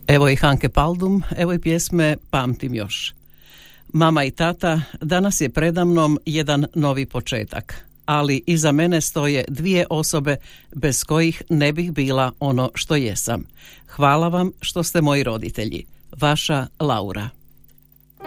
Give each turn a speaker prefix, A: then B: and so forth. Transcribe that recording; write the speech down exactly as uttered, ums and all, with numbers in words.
A: Evo i Hanke Paldum, evo i pjesme Pamtim još. Mama i tata, danas je predamnom jedan novi početak, ali iza mene stoje dvije osobe bez kojih ne bih bila ono što jesam. Hvala vam što ste moji roditelji. Vaša Laura.